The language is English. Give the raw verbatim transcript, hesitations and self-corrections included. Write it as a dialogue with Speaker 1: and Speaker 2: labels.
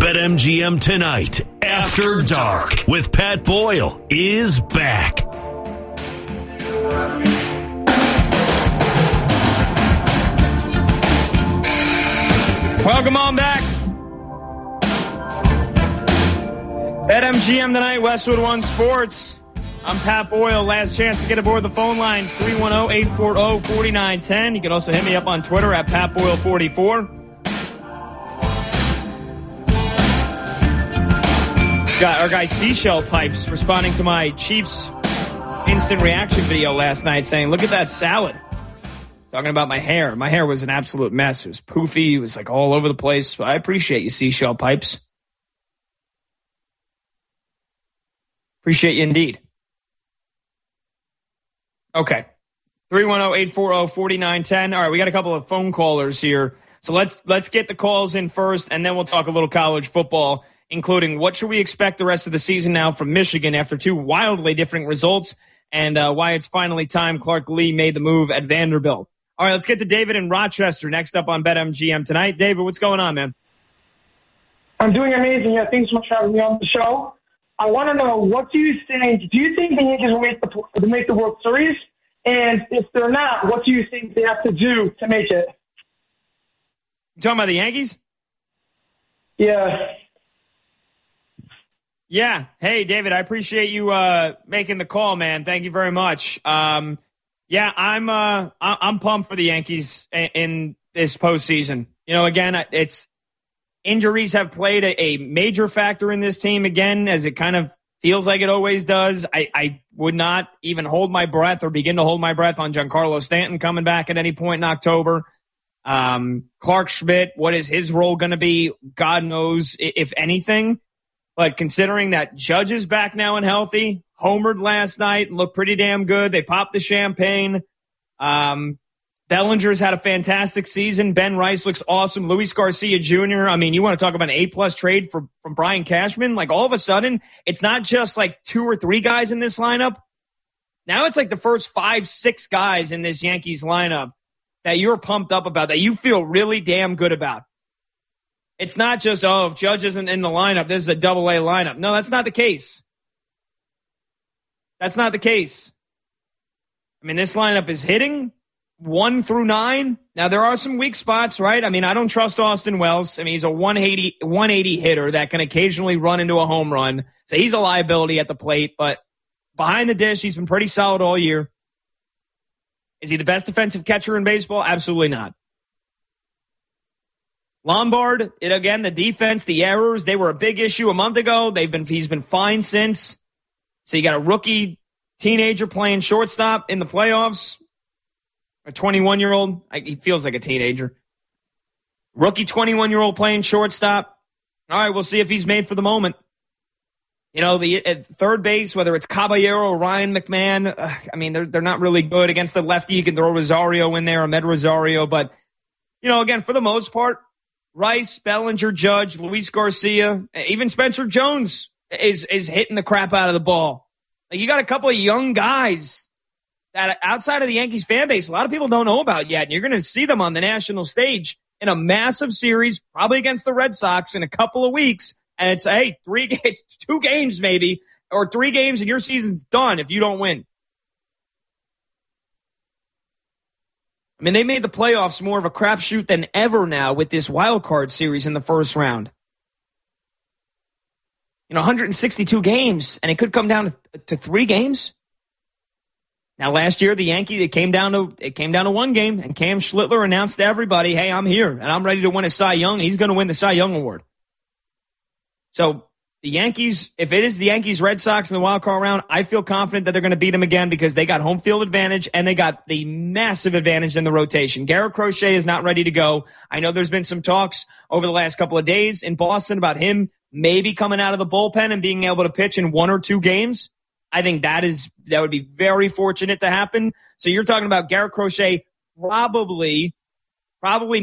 Speaker 1: BetMGM Tonight, After Dark, with Pat Boyle, is back.
Speaker 2: Welcome on back. BetMGM Tonight, Westwood One Sports. I'm Pat Boyle. Last chance to get aboard the phone lines, three one zero, eight four zero, four nine one zero. You can also hit me up on Twitter at Pat Boyle forty-four. Got our guy Seashell Pipes responding to my Chiefs instant reaction video last night saying, look at that salad. Talking about my hair. My hair was an absolute mess. It was poofy. It was like all over the place. I appreciate you, Seashell Pipes. Appreciate you indeed. Okay. three one zero, eight four zero, four nine one zero. All right, we got a couple of phone callers here. So let's let's get the calls in first, and then we'll talk a little college football, including what should we expect the rest of the season now from Michigan after two wildly different results, and uh, why it's finally time Clark Lee made the move at Vanderbilt. All right, let's get to David in Rochester next up on BetMGM Tonight. David, what's going on, man?
Speaker 3: I'm doing amazing. Yeah, thanks so much for having me on the show. I want to know, what do you think? Do you think the Yankees will make the, will make the World Series? And if they're not, what do you think they have to do to make it?
Speaker 2: You talking about the Yankees?
Speaker 3: Yeah.
Speaker 2: Yeah. Hey, David, I appreciate you uh, making the call, man. Thank you very much. Um, yeah, I'm uh, I'm pumped for the Yankees in, in this postseason. You know, again, it's injuries have played a, a major factor in this team again, as it kind of feels like it always does. I, I would not even hold my breath or begin to hold my breath on Giancarlo Stanton coming back at any point in October. Um, Clark Schmidt, what is his role going to be? God knows, if anything. But considering that Judge is back now and healthy, homered last night, looked pretty damn good. They popped the champagne. Um, Bellinger's had a fantastic season. Ben Rice looks awesome. Luis Garcia Junior I mean, you want to talk about an A-plus trade for, from Brian Cashman? Like, all of a sudden, it's not just like two or three guys in this lineup. Now it's like the first five, six guys in this Yankees lineup that you're pumped up about, that you feel really damn good about. It's not just, oh, if Judge isn't in the lineup, this is a double-A lineup. No, that's not the case. That's not the case. I mean, this lineup is hitting one through nine. Now, there are some weak spots, right? I mean, I don't trust Austin Wells. I mean, he's a one eighty, one eighty hitter that can occasionally run into a home run. So he's a liability at the plate. But behind the dish, he's been pretty solid all year. Is he the best defensive catcher in baseball? Absolutely not. Lombard, it, again, the defense, the errors, they were a big issue a month ago. They've been He's been fine since. So you got a rookie teenager playing shortstop in the playoffs. A twenty-one-year-old, he feels like a teenager. Rookie twenty-one-year-old playing shortstop. All right, we'll see if he's made for the moment. You know, the at third base, whether it's Caballero or Ryan McMahon, uh, I mean, they're they're not really good. Against the lefty, you can throw Rosario in there, Ahmed Rosario. But, you know, again, for the most part, Rice, Bellinger, Judge, Luis Garcia, even Spencer Jones is is hitting the crap out of the ball. Like, you got a couple of young guys that outside of the Yankees fan base, a lot of people don't know about yet. And you're going to see them on the national stage in a massive series, probably against the Red Sox in a couple of weeks. And it's, hey, three games, two games maybe, or three games and your season's done if you don't win. I mean, they made the playoffs more of a crapshoot than ever now with this wild card series in the first round. You know, one hundred sixty-two games, and it could come down to, to three games. Now, last year, the Yankees, it came down to it came down to one game, and Cam Schlittler announced to everybody, hey, I'm here, and I'm ready to win a Cy Young. He's going to win the Cy Young Award. So the Yankees, if it is the Yankees-Red Sox in the wild card round, I feel confident that they're going to beat them again because they got home field advantage, and they got the massive advantage in the rotation. Garrett Crochet is not ready to go. I know there's been some talks over the last couple of days in Boston about him maybe coming out of the bullpen and being able to pitch in one or two games. I think that is that would be very fortunate to happen. So you're talking about Garrett Crochet probably, probably